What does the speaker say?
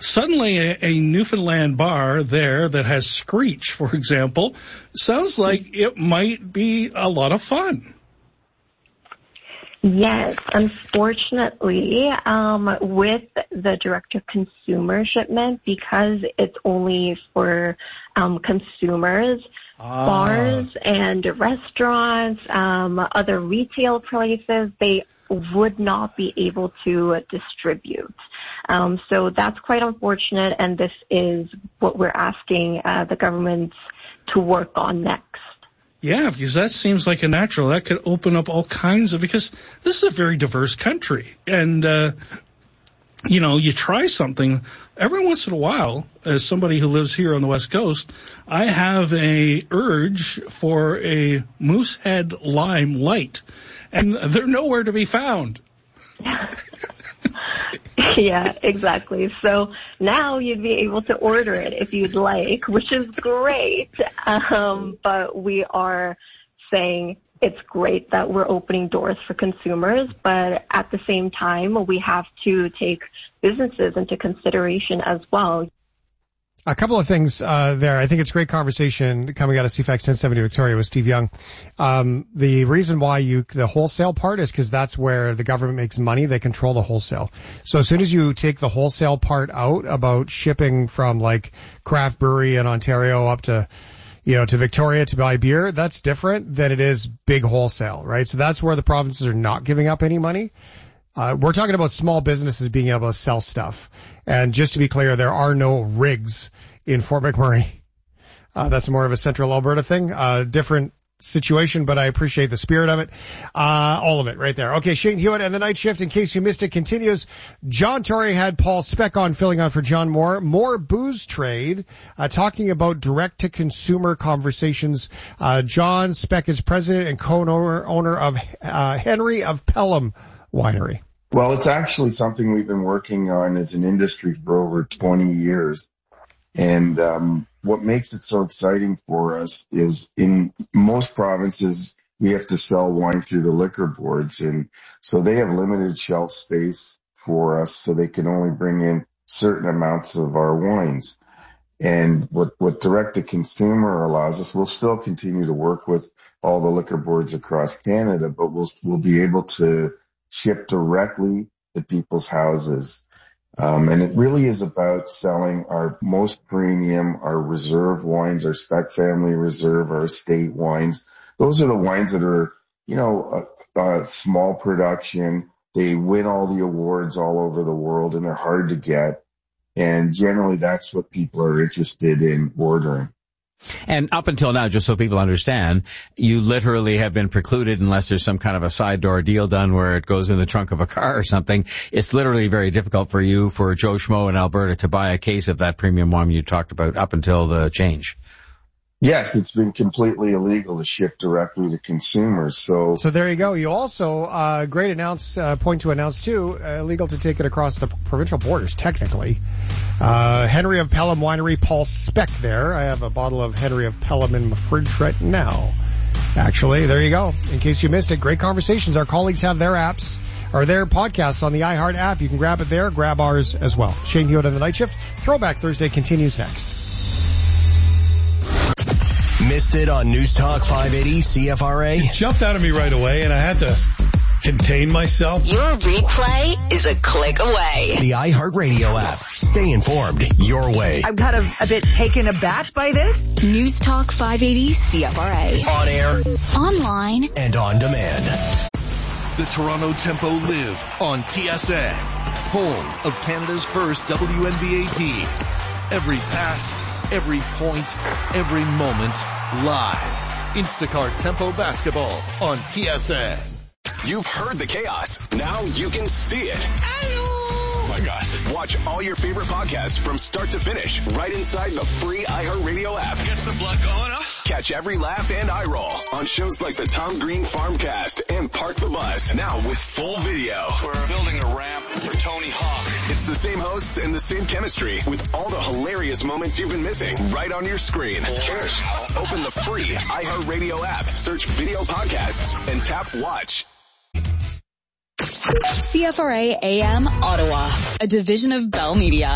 suddenly a Newfoundland bar there that has Screech, for example, sounds like it might be a lot of fun. Yes, unfortunately, with the direct-to-consumer shipment, because it's only for consumers, bars and restaurants, other retail places, they would not be able to distribute. So that's quite unfortunate, and this is what we're asking the government to work on next. Yeah, because that seems like a natural. That could open up all kinds of, because this is a very diverse country. And, you try something every once in a while. As somebody who lives here on the West Coast, I have a urge for a Moosehead Lime Light, and they're nowhere to be found. Yeah, exactly. So now you'd be able to order it if you'd like, which is great. But we are saying it's great that we're opening doors for consumers, but at the same time, we have to take businesses into consideration as well. A couple of things there. I think it's a great conversation coming out of CFAX 1070 Victoria with Steve Young. The reason why the wholesale part is because that's where the government makes money. They control the wholesale. So as soon as you take the wholesale part out about shipping from like craft brewery in Ontario up to Victoria to buy beer, that's different than it is big wholesale, right? So that's where the provinces are not giving up any money. We're talking about small businesses being able to sell stuff. And just to be clear, there are no rigs in Fort McMurray. That's more of a central Alberta thing. Different situation, but I appreciate the spirit of it. All of it right there. Okay, Shane Hewitt and the Night Shift, in case you missed it, continues. John Tory had Paul Speck on, filling on for John Moore. More booze trade, talking about direct-to-consumer conversations. John Speck is president and co-owner of Henry of Pelham Winery. Well, it's actually something we've been working on as an industry for over 20 years. And what makes it so exciting for us is in most provinces, we have to sell wine through the liquor boards. And so they have limited shelf space for us, so they can only bring in certain amounts of our wines. And what direct-to-consumer allows us, we'll still continue to work with all the liquor boards across Canada, but we'll be able to ship directly to people's houses. And it really is about selling our most premium, our reserve wines, our Speck Family Reserve, our estate wines. Those are the wines that are, small production. They win all the awards all over the world, and they're hard to get. And generally, that's what people are interested in ordering. And up until now, just so people understand, you literally have been precluded unless there's some kind of a side door deal done where it goes in the trunk of a car or something. It's literally very difficult for Joe Schmo in Alberta to buy a case of that premium wine you talked about up until the change. Yes, it's been completely illegal to ship directly to consumers. So there you go. You also, great point to announce too, illegal to take it across the provincial borders, technically. Henry of Pelham Winery, Paul Speck there. I have a bottle of Henry of Pelham in my fridge right now. Actually, there you go. In case you missed it, great conversations. Our colleagues have their apps, or their podcasts on the iHeart app. You can grab it there, grab ours as well. Shane Hewitt on the Night Shift. Throwback Thursday continues next. Missed it on News Talk 580 CFRA? It jumped out of me right away, and I had to contain myself. Your replay is a click away. The iHeartRadio app. Stay informed your way. I'm kind of a bit taken aback by this. News Talk 580 CFRA. On air, online, and on demand. The Toronto Tempo live on TSN, home of Canada's first WNBA team. Every pass, every point, every moment, live. Instacart Tempo Basketball on TSN. You've heard the chaos. Now you can see it. Oh my gosh. Watch all your favorite podcasts from start to finish right inside the free iHeartRadio app. Gets the blood going, huh? Catch every laugh and eye roll on shows like the Tom Green Farmcast and Park the Bus. Now with full video. We're building a ramp for Tony Hawk. It's the same hosts and the same chemistry with all the hilarious moments you've been missing right on your screen. Cheers. Open the free iHeartRadio app, search video podcasts, and tap watch. CFRA AM Ottawa, a division of Bell Media.